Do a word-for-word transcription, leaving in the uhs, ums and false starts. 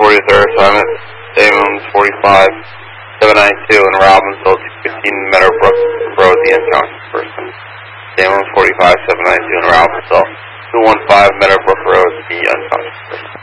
forty-third assignment, Damon forty-five, seven ninety-two in Robbinsville, two fifteen Meadowbrook Road, the unconscious person. Damon forty-five, seven ninety-two in Robbinsville, two fifteen Meadowbrook Road, the unconscious